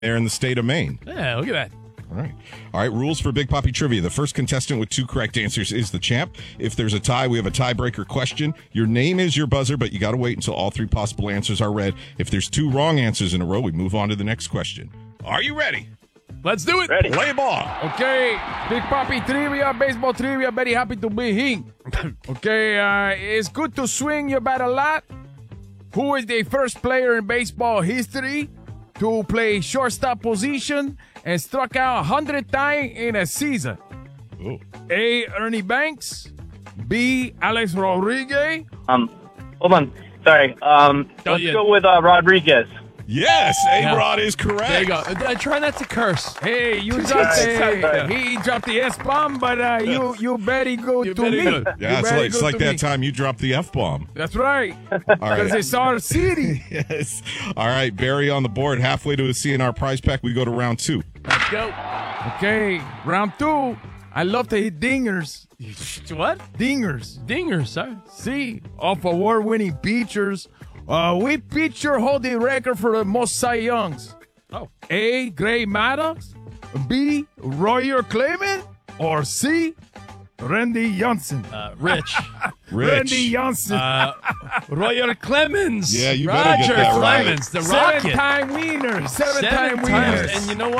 there in the state of Maine. Yeah, look at that. All right. Rules for Big Papi Trivia. The first contestant with 2 correct answers is the champ. If there's a tie, we have a tiebreaker question. Your name is your buzzer, but you got to wait until all 3 possible answers are read. If there's 2 wrong answers in a row, we move on to the next question. Are you ready? Let's do it. Ready. Play ball. Okay, Big Papi Trivia, baseball trivia. Very happy to be here. Okay, it's good to swing your bat a lot. Who is the first player in baseball history to play shortstop position and struck out 100 times in a season? Ooh. A. Ernie Banks. B. Alex Rodriguez. Hold on. Sorry. Let's go with Rodriguez. Yes, A-Rod is correct. There you go. Try not to curse. Hey, you dropped he dropped the S-bomb, but you very good to me. good. Yeah, it's like that time you dropped the F-bomb. That's right. All Because right. it's our city. Yes. All right, Barry on the board. Halfway to the CNR prize pack, we go to round 2. Let's go. Okay, round 2. I love to hit dingers. What? Dingers. Dingers, sorry. See, off award-winning pitchers. Which pitcher hold the record for the most Cy Youngs? Oh. A. Gray Maddox. B. Roger Clemens. Or C. Randy Johnson. Rich. Randy Johnson. Roger Clemens. Yeah, you better get Roger that right. Clemens, the Rocket. 7-time winner. 7-time 7 winner. times. And you know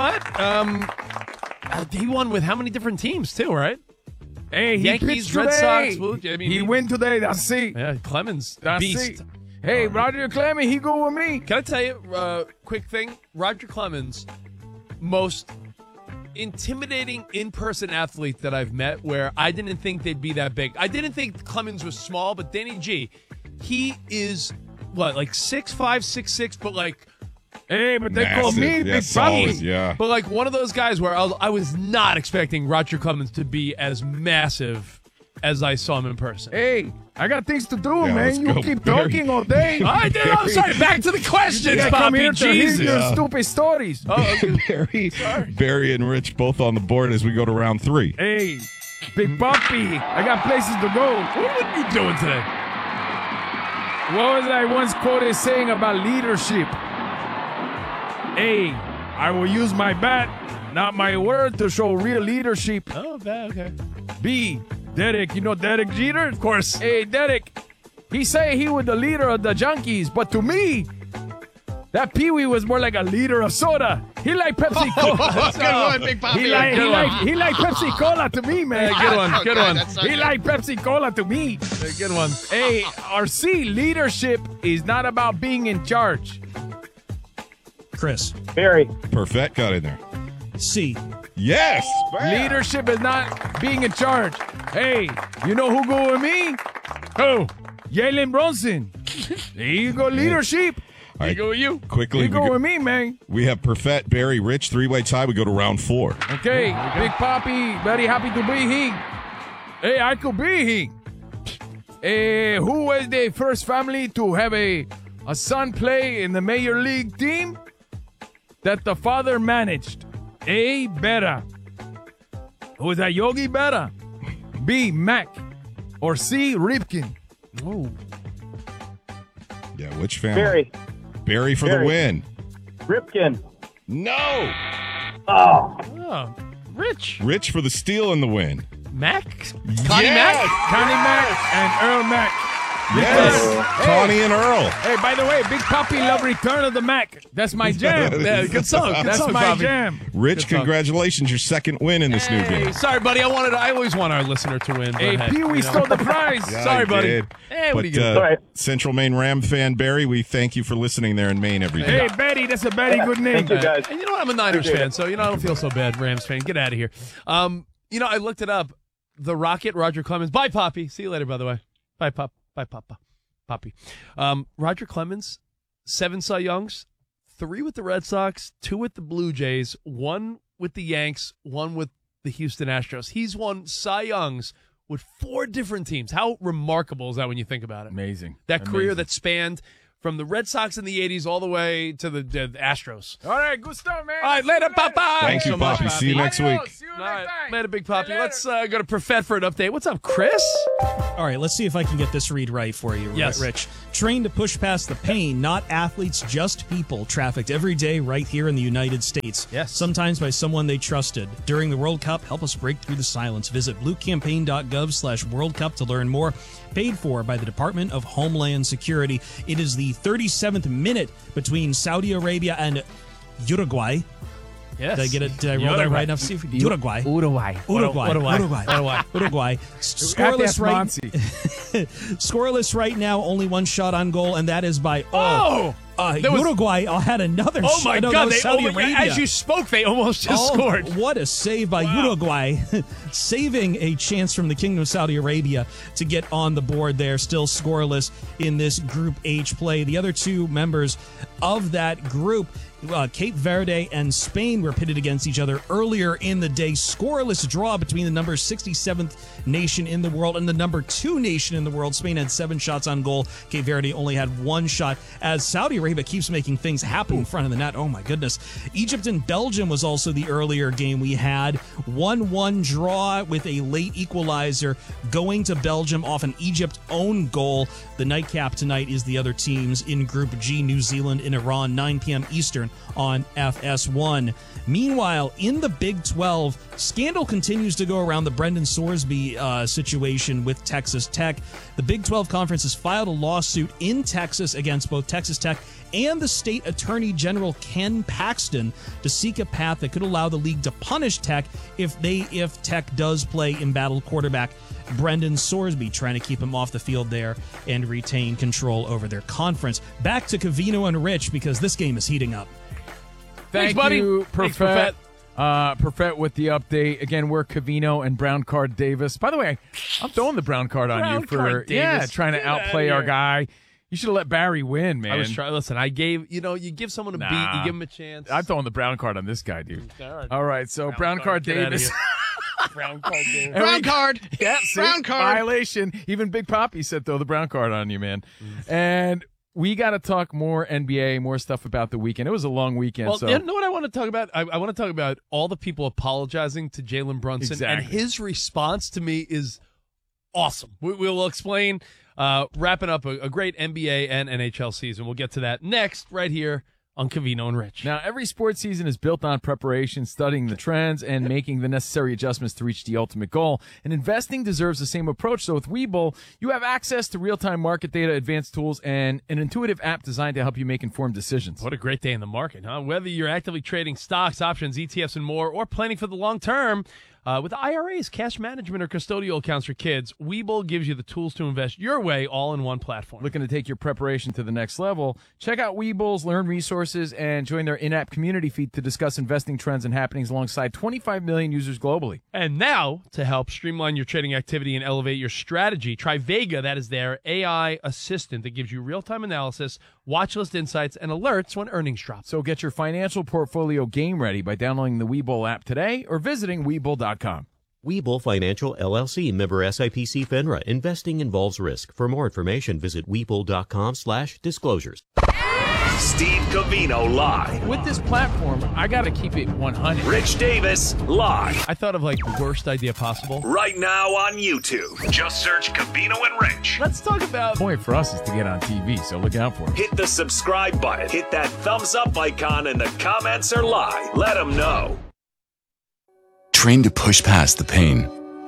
what? He won with how many different teams, too, right? Hey, he Yankees, pitched Red today. Sox. Well, I mean, he win today. That's it. Yeah, Clemens, That's beast. it. Hey, Roger Clemens, he go with me. Can I tell you, quick thing? Roger Clemens, most intimidating in-person athlete that I've met, where I didn't think they'd be that big. I didn't think Clemens was small, but Danny G, he is, what, like 6'5", 6'6", but like... Hey, but they call Massive. me Yeah, Big solid, Papi. yeah. But like one of those guys where I was not expecting Roger Clemens to be as massive as I saw him in person. Hey, I got things to do, Yeah, let's man. You go, keep Barry. talking all day. I'm sorry. Back to the questions, I come here Papi. to hear Jesus. your stupid stories. Barry and Rich both on the board as we go to round 3. Hey, Big Papi, I got places to go. What are you doing today? What was I once quoted saying about leadership? A, I will use my bat, not my word, to show real leadership. Oh, bad. Okay. B, Derek, you know Derek Jeter? Of course. Hey, Derek, he say he was the leader of the Junkies, but to me, that Pee-wee was more like a leader of soda. He like Pepsi Cola. Good one, Big Papi. He like Pepsi Cola to me, man. Good one. Good one. He like Pepsi Cola to me. Good one. Hey, RC, leadership is not about being in charge. Chris. Barry. Perfect got in there. C. Yes. Leadership is not being in charge. Hey, you know who go with me? Who? Jalen Brunson. There you go, leadership. All right. Go with you. Quickly, You go with me, man. we have Perfect, Barry, Rich, 3-way tie. We go to round 4. Okay, Big Papi, very happy to be here. Hey, I could be here. Who was the first family to have a son play in the Major League team that the father managed? A, Berra. Who was that, Yogi Berra? B, Mac. Or C, Ripken. Oh. Yeah, which family? Barry. Barry for the Barry. win. Ripken. No. Oh. Oh. Rich. Rich for the steal and the win. Mac? Connie Yes. Mac? Connie Mac and Earl Mac. Yes. Connie and Earl. Hey, by the way, Big Papi love Return of the Mac. That's my jam. Yeah, good song. Good That's song, my Papi. jam. Rich, Good talk. congratulations. Your second win in this new Hey, game. sorry, buddy. I always want our listener to win. Hey, but Pee-wee you know. stole the prize. Yeah, Sorry, I buddy. did. Hey, what are you But, gonna do? All right. Central Maine Ram fan, Barry, we thank you for listening there in Maine every day. Hey, Betty, that's a very good name. Thank you, guys. And you know what? I'm a Niners fan, so I don't feel so bad. Rams fan, get out of here. I looked it up. The Rocket, Roger Clemens. Bye, Poppy. See you later. By the way, bye, Pop. Bye, Papa. Poppy. Roger Clemens, 7 Cy Youngs, 3 with the Red Sox, 2 with the Blue Jays, 1 with the Yanks, 1 with the Houston Astros. He's won Cy Youngs with 4 different teams. How remarkable is that when you think about it? Amazing. That career that spanned from the Red Sox in the 80s all the way to the Astros. All right, good stuff, man. All right, later, Papa. Thank you, so much, Poppy. See you next Adios. week. See you All next right, time. later, Big Poppy. Later. Let's go to Perfett for an update. What's up, Chris? All right, let's see if I can get this read right for you, Yes. Rich. Trained to push past the pain, not athletes, just people, trafficked every day right here in the United States. Yes. Sometimes by someone they trusted. During the World Cup, help us break through the silence. Visit bluecampaign.gov/World Cup to learn more. Paid for by the Department of Homeland Security. It is the 37th minute between Saudi Arabia and Uruguay. Yes. Did I roll that right enough? See if Uruguay. Uruguay. Scoreless Scoreless right now, only one shot on goal, and that is by Uruguay had another Oh my shot. God! Saudi Arabia. As you spoke, they almost just scored. What a save by Uruguay, saving a chance from the Kingdom of Saudi Arabia to get on the board there. Still scoreless in this Group H play. The other two members of that group, Cape Verde and Spain, were pitted against each other earlier in the day. Scoreless draw between the number 67th nation in the world and the number 2 nation in the world. Spain had 7 shots on goal. Cape Verde only had 1 shot, as Saudi Arabia keeps making things happen in front of the net. Oh my goodness. Egypt and Belgium was also the earlier game we had. 1-1 draw with a late equalizer going to Belgium off an Egypt own goal. The nightcap tonight is the other teams in Group G, New Zealand and Iran, 9 p.m. Eastern on FS1. Meanwhile, in the Big 12, scandal continues to go around the Brendan Sorsby situation with Texas Tech. The Big 12 Conference has filed a lawsuit in Texas against both Texas Tech and the state attorney general Ken Paxton to seek a path that could allow the league to punish Tech if Tech does play embattled quarterback Brendan Sorsby, trying to keep him off the field there and retain control over their conference. Back to Covino and Rich, because this game is heating up. Thanks, buddy. You, Thanks, Perfett. Perfett with the update. Again, we're Covino and Brown Card Davis. By the way, I'm throwing the brown card on you for trying to outplay our guy. You should have let Barry win, man. I was trying. Listen, I gave, you give someone a beat, you give him a chance. I'm throwing the brown card on this guy, dude. All right, so brown card Davis. Brown card Davis. Brown card. Yeah, see? Brown card. Violation. Even Big Poppy said throw the brown card on you, man. And we got to talk more NBA, more stuff about the weekend. It was a long weekend. Well, so. you know what I want to talk about? I want to talk about all the people apologizing to Jalen Brunson. Exactly. And his response to me is awesome. We'll explain. Wrapping up a great NBA and NHL season. We'll get to that next right here on Covino and Rich. Now, every sports season is built on preparation, studying the trends, and making the necessary adjustments to reach the ultimate goal. And investing deserves the same approach. So with Webull, you have access to real-time market data, advanced tools, and an intuitive app designed to help you make informed decisions. What a great day in the market, huh? Whether you're actively trading stocks, options, ETFs, and more, or planning for the long term, with IRAs, cash management, or custodial accounts for kids, Webull gives you the tools to invest your way all in one platform. Looking to take your preparation to the next level? Check out Webull's Learn Resources and join their in-app community feed to discuss investing trends and happenings alongside 25 million users globally. And now, to help streamline your trading activity and elevate your strategy, try Vega. That is their AI assistant that gives you real-time analysis, watch list insights, and alerts when earnings drop. So get your financial portfolio game ready by downloading the Webull app today or visiting Webull.com. Webull Financial LLC, member SIPC FINRA. Investing involves risk. For more information, visit Webull.com/disclosures. Steve Covino live. With this platform, I got to keep it 100. Rich Davis live. I thought of like the worst idea possible. Right now on YouTube. Just search Covino and Rich. Let's talk about... The point for us is to get on TV, so look out for it. Hit the subscribe button. Hit that thumbs up icon, and the comments are live. Let them know. Trained to push past the pain.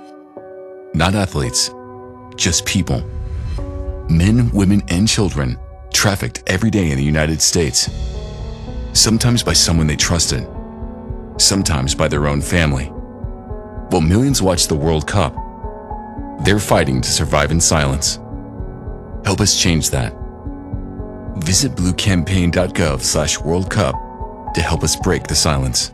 Not athletes, just people. Men, women, and children trafficked every day in the United States. Sometimes by someone they trusted, sometimes by their own family. While millions watch the World Cup, they're fighting to survive in silence. Help us change that. Visit bluecampaign.gov/World Cup to help us break the silence.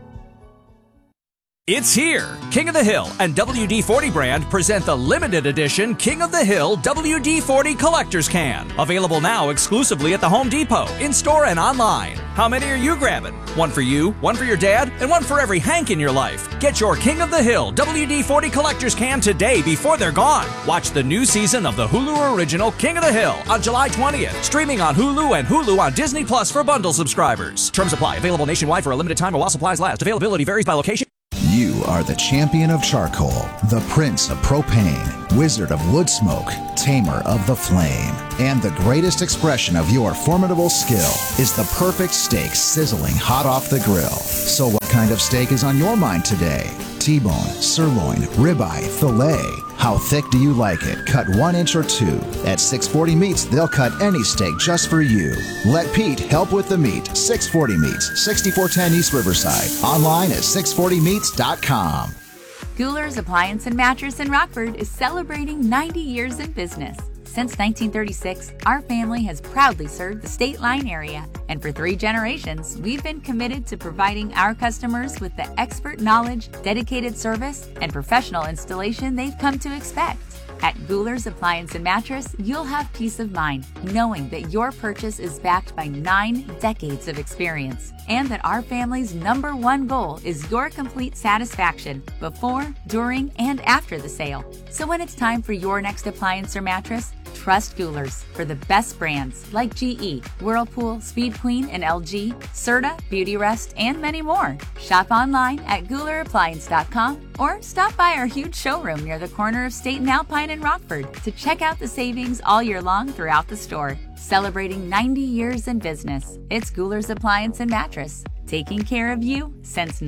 It's here! King of the Hill and WD-40 brand present the limited edition King of the Hill WD-40 Collector's Can. Available now exclusively at the Home Depot, in-store and online. How many are you grabbing? One for you, one for your dad, and one for every Hank in your life. Get your King of the Hill WD-40 Collector's Can today before they're gone. Watch the new season of the Hulu original King of the Hill on July 20th. Streaming on Hulu and Hulu on Disney Plus for bundle subscribers. Terms apply. Available nationwide for a limited time or while supplies last. Availability varies by location. You are the champion of charcoal, the prince of propane, wizard of wood smoke, tamer of the flame. And the greatest expression of your formidable skill is the perfect steak sizzling hot off the grill. So what kind of steak is on your mind today? T-bone, sirloin, ribeye, filet. How thick do you like it? Cut 1 inch or 2. At 640 Meats, they'll cut any steak just for you. Let Pete help with the meat. 640 Meats, 6410 East Riverside. Online at 640meats.com. Gouler's Appliance and Mattress in Rockford is celebrating 90 years in business. Since 1936, our family has proudly served the State Line area, and for 3 generations, we've been committed to providing our customers with the expert knowledge, dedicated service, and professional installation they've come to expect. At Gouler's Appliance and Mattress, you'll have peace of mind knowing that your purchase is backed by 9 decades of experience, and that our family's #1 goal is your complete satisfaction before, during, and after the sale. So when it's time for your next appliance or mattress, trust Gouler's for the best brands like GE, Whirlpool, Speed Queen, and LG, Serta, Beautyrest, and many more. Shop online at GoulerAppliance.com or stop by our huge showroom near the corner of State and Alpine in Rockford to check out the savings all year long throughout the store. Celebrating 90 years in business, it's Gouler's Appliance and Mattress, taking care of you since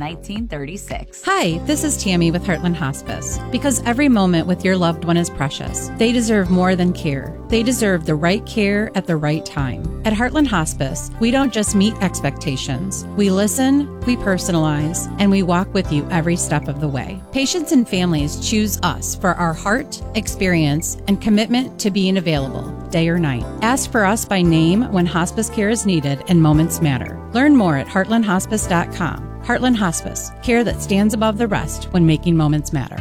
1936. Hi, this is Tammy with Heartland Hospice. Because every moment with your loved one is precious, they deserve more than care. They deserve the right care at the right time. At Heartland Hospice, we don't just meet expectations. We listen, we personalize, and we walk with you every step of the way. Patients and families choose us for our heart, experience, and commitment to being available, day or night. Ask for us by name when hospice care is needed and moments matter. Learn more at heartlandhospice.com. Heartland Hospice, care that stands above the rest when making moments matter.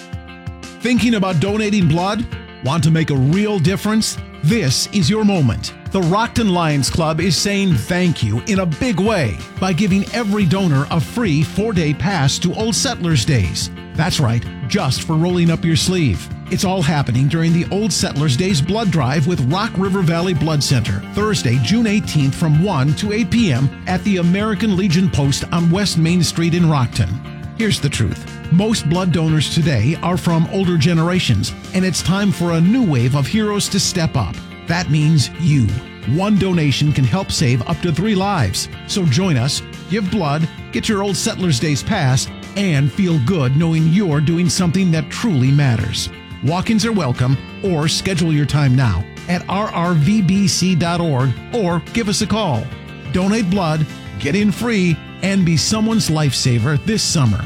Thinking about donating blood? Want to make a real difference? This is your moment. The Rockton Lions Club is saying thank you in a big way by giving every donor a free 4-day pass to Old Settlers Days. That's right, just for rolling up your sleeve. It's all happening during the Old Settlers Days blood drive with Rock River Valley Blood Center, Thursday, June 18th from 1 to 8 p.m. at the American Legion Post on West Main Street in Rockton. Here's the truth. Most blood donors today are from older generations, and it's time for a new wave of heroes to step up. That means you. One donation can help save up to 3 lives. So join us, give blood, get your Old Settlers Days pass, and feel good knowing you're doing something that truly matters. Walk-ins are welcome, or schedule your time now at rrvbc.org or give us a call. Donate blood, get in free, and be someone's lifesaver this summer.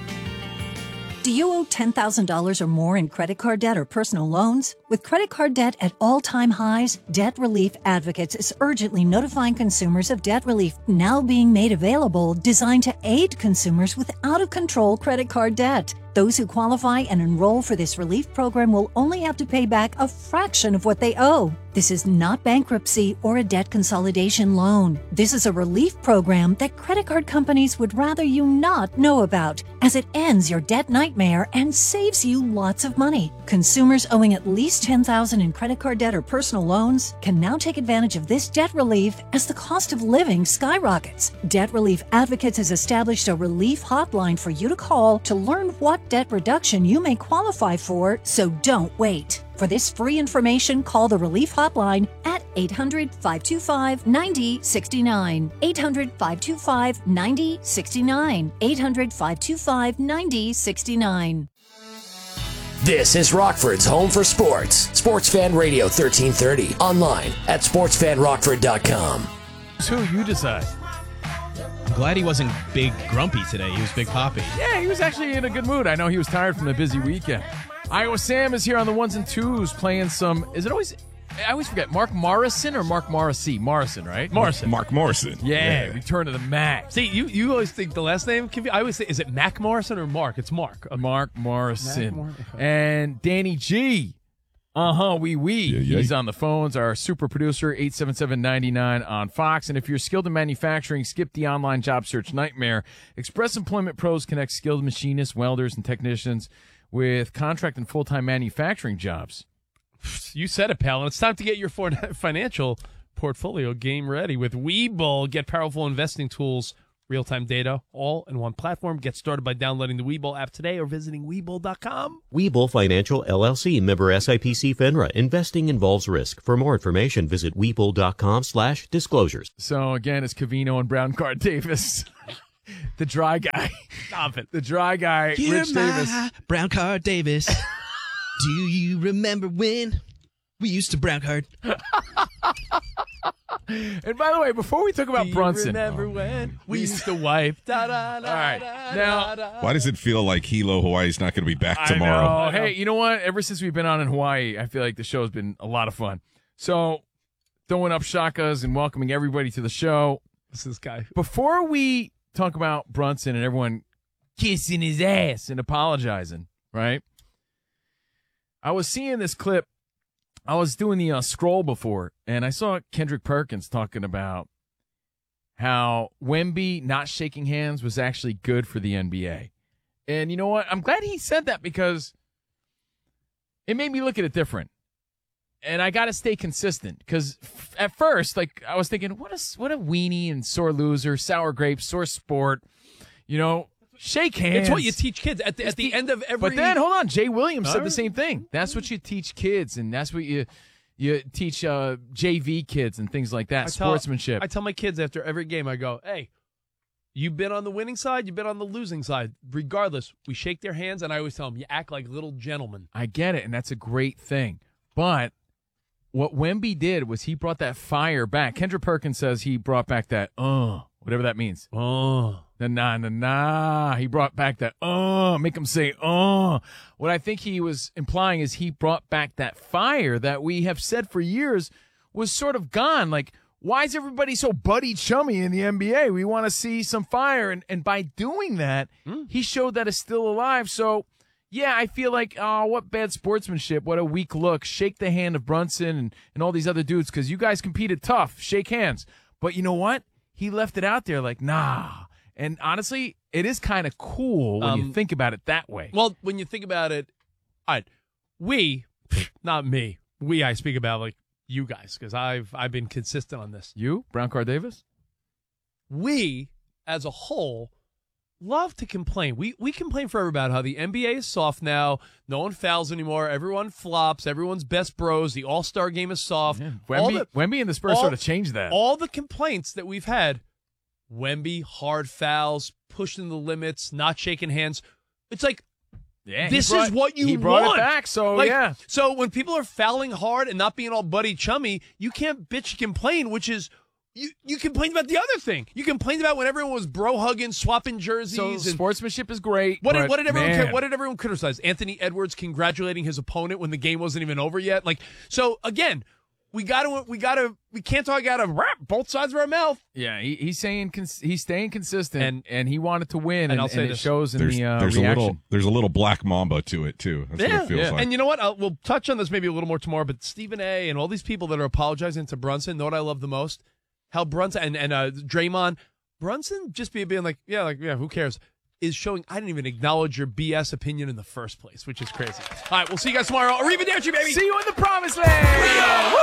Do you owe $10,000 or more in credit card debt or personal loans? With credit card debt at all-time highs, Debt Relief Advocates is urgently notifying consumers of debt relief now being made available, designed to aid consumers with out-of-control credit card debt. Those who qualify and enroll for this relief program will only have to pay back a fraction of what they owe. This is not bankruptcy or a debt consolidation loan. This is a relief program that credit card companies would rather you not know about, as it ends your debt nightmare and saves you lots of money. Consumers owing at least $10,000 in credit card debt or personal loans can now take advantage of this debt relief as the cost of living skyrockets. Debt Relief Advocates has established a relief hotline for you to call to learn what debt reduction you may qualify for, so don't wait. For this free information, call the Relief Hotline at 800-525-9069. 800-525-9069. 800-525-9069. This is Rockford's home for sports. Sports Fan Radio 1330. Online at sportsfanrockford.com. Who you decide? I'm glad he wasn't big grumpy today. He was big poppy. Yeah, he was actually in a good mood. I know he was tired from the busy weekend. Iowa Sam is here on the ones and twos playing some. Is it always? I always forget. Mark Morrison or Mark Morrissey? Morrison, right? Morrison. Mark Morrison. Yeah, return to the Mac. See, you always think the last name can be. I always say, is it Mac Morrison or Mark? It's Mark. Mark Morrison. Mac And Danny G. He's on the phones. Our super producer, 877-99 on Fox. And if you're skilled in manufacturing, skip the online job search nightmare. Express Employment Pros connect skilled machinists, welders, and technicians with contract and full-time manufacturing jobs. You said it, pal. And it's time to get your financial portfolio game ready with Webull. Get powerful investing tools Real-time data, all in one platform. Get started by downloading the Webull app today or visiting Webull.com. Webull Financial LLC, member SIPC FINRA. Investing involves risk. For more information, visit Webull.com/disclosures. So again, it's Covino and Brown Card Davis. The dry guy. Stop it. The dry guy, You're Rich Davis. Brown Card Davis. Do you remember when we used to brown card? And by the way, before we talk about Brunson. Remember when we used to wipe. All right. Now, why does it feel like Hilo Hawaii's not going to be back tomorrow? I know. Hey, you know what? Ever since we've been on in Hawaii, I feel like the show's been a lot of fun. So, throwing up shakas and welcoming everybody to the show. This is guy. Before we talk about Brunson and everyone kissing his ass and apologizing, right? I was seeing this clip. I was doing the scroll before, and I saw Kendrick Perkins talking about how Wemby not shaking hands was actually good for the NBA. And you know what? I'm glad he said that because it made me look at it different. And I got to stay consistent because at first, like, I was thinking, what a weenie and sore loser, sour grapes, sore sport, you know. Shake hands. It's what you teach kids at the end of every. But then, hold on, Jay Williams said the same thing. That's what you teach kids, and that's what you teach JV kids and things like that, sportsmanship. I tell my kids after every game, I go, hey, you've been on the winning side, you've been on the losing side. Regardless, we shake their hands, and I always tell them, you act like little gentlemen. I get it, and that's a great thing. But what Wemby did was he brought that fire back. Kendrick Perkins says he brought back that, whatever that means. Nah. He brought back that, make him say, What I think he was implying is he brought back that fire that we have said for years was sort of gone. Like, why is everybody so buddy chummy in the NBA? We want to see some fire. And by doing that, he showed that it's still alive. So, yeah, I feel like, what bad sportsmanship. What a weak look. Shake the hand of Brunson and all these other dudes because you guys competed tough. Shake hands. But you know what? He left it out there like, nah. And honestly, it is kind of cool when you think about it that way. Well, when you think about it, all right, not me. I speak about like you guys because I've been consistent on this. You, Brown Card Davis? We, as a whole, love to complain. We complain forever about how the NBA is soft now. No one fouls anymore. Everyone flops. Everyone's best bros. The All-Star game is soft. Yeah. Wemby and the Spurs sort of changed that. All the complaints that we've had, Wemby, hard fouls, pushing the limits, not shaking hands. It's like, this is what you want. He brought it back, so yeah. So when people are fouling hard and not being all buddy chummy, you can't bitch and complain, which is you complained about the other thing. You complained about when everyone was bro hugging, swapping jerseys. So and sportsmanship is great. What did everyone criticize? Anthony Edwards congratulating his opponent when the game wasn't even over yet. Like, so again, we can't talk out of both sides of our mouth. Yeah, he's saying he's staying consistent, and he wanted to win, and it shows in the reaction. There's a little black mamba to it too. That's what it feels like. And you know what? We'll touch on this maybe a little more tomorrow. But Stephen A. and all these people that are apologizing to Brunson, know what I love the most? How Brunson and Draymond, Brunson just being like, who cares? Is showing I didn't even acknowledge your BS opinion in the first place, which is crazy. All right, we'll see you guys tomorrow. Arrivederci, baby. See you in the promised land.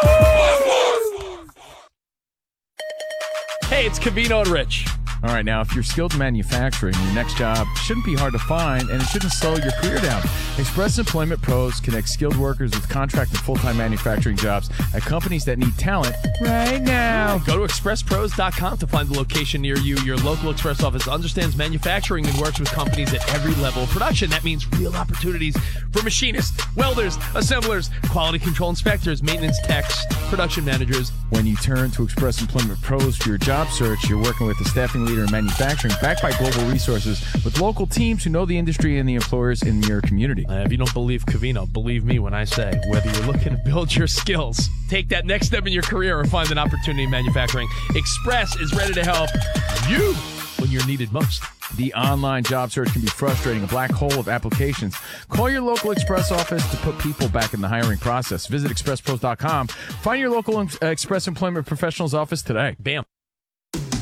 Hey, it's Covino and Rich. All right, now, if you're skilled in manufacturing, your next job shouldn't be hard to find, and it shouldn't slow your career down. Express Employment Pros connect skilled workers with contract and full-time manufacturing jobs at companies that need talent right now. Go to expresspros.com to find the location near you. Your local Express office understands manufacturing and works with companies at every level of production. That means real opportunities for machinists, welders, assemblers, quality control inspectors, maintenance techs, production managers. When you turn to Express Employment Pros for your job search, you're working with a staffing leader in manufacturing backed by global resources with local teams who know the industry and the employers in your community. If you don't believe Covino, believe me when I say, whether you're looking to build your skills, take that next step in your career, or find an opportunity in manufacturing, Express is ready to help you when you're needed most. The online job search can be frustrating, a black hole of applications. Call your local Express office to put people back in the hiring process. Visit expresspros.com. Find your local Express Employment Professionals office today. Bam.